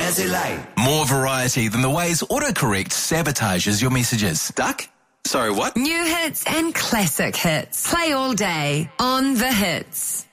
Jazzy Light. More variety than the ways autocorrect sabotages your messages. Duck? Sorry, what? New hits and classic hits. Play all day on The Hits.